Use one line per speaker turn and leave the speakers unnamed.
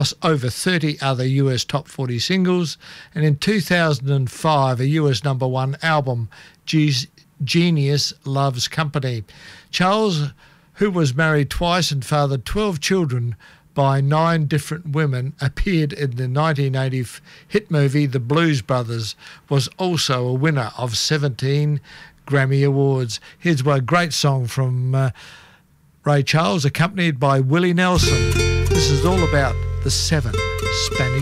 over 30 other US top 40 singles, and in 2005 a US number one album, Genius Loves Company. Charles, who was married twice and fathered 12 children by 9 different women, appeared in the 1980 hit movie The Blues Brothers, was also a winner of 17 Grammy Awards. Here's a great song from Ray Charles, accompanied by Willie Nelson. This is all about the 7 Spanish